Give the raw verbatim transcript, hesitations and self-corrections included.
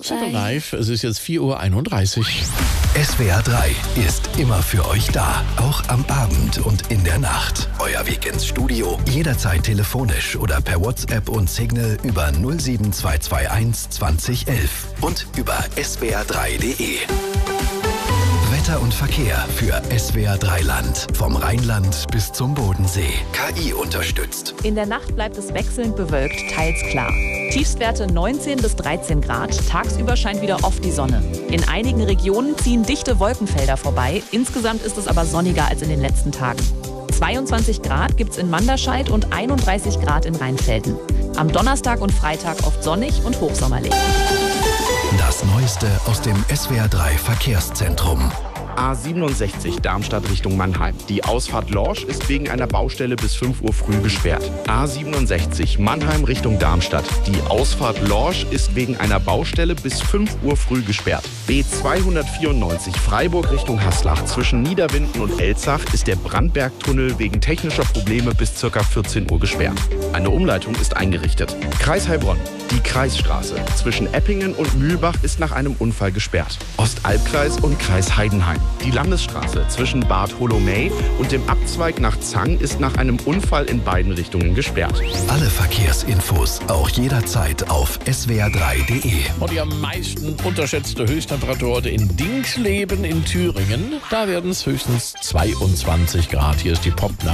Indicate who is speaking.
Speaker 1: Super live, es ist jetzt vier Uhr einunddreißig.
Speaker 2: S W R drei ist immer für euch da, auch am Abend und in der Nacht. Euer Weg ins Studio, jederzeit telefonisch oder per WhatsApp und Signal über null sieben zwei zwei eins zwanzig elf und über s w r drei punkt de. Wetter und Verkehr für S W R drei Land. Vom Rheinland bis zum Bodensee. K I unterstützt.
Speaker 3: In der Nacht bleibt es wechselnd bewölkt, teils klar. Tiefstwerte neunzehn bis dreizehn Grad. Tagsüber scheint wieder oft die Sonne. In einigen Regionen ziehen dichte Wolkenfelder vorbei. Insgesamt ist es aber sonniger als in den letzten Tagen. zweiundzwanzig Grad gibt's in Manderscheid und einunddreißig Grad in Rheinfelden. Am Donnerstag und Freitag oft sonnig und hochsommerlich.
Speaker 2: Das Neueste aus dem S W R drei Verkehrszentrum.
Speaker 4: A siebenundsechzig Darmstadt Richtung Mannheim. Die Ausfahrt Lorsch ist wegen einer Baustelle bis fünf Uhr früh gesperrt. A siebenundsechzig Mannheim Richtung Darmstadt. Die Ausfahrt Lorsch ist wegen einer Baustelle bis fünf Uhr früh gesperrt. B zweihundertvierundneunzig Freiburg Richtung Haslach. Zwischen Niederwinden und Elzach ist der Brandbergtunnel wegen technischer Probleme bis ca. vierzehn Uhr gesperrt. Eine Umleitung ist eingerichtet. Kreis Heilbronn. Die Kreisstraße zwischen Eppingen und Mühlbach ist nach einem Unfall gesperrt. Ostalbkreis und Kreis Heidenheim. Die Landesstraße zwischen Bad Holomey und dem Abzweig nach Zang ist nach einem Unfall in beiden Richtungen gesperrt.
Speaker 2: Alle Verkehrsinfos auch jederzeit auf s w r drei punkt de.
Speaker 1: Und die am meisten unterschätzte Höchsttemperatur heute in Dingsleben in Thüringen. Da werden es höchstens zweiundzwanzig Grad. Hier ist die Pop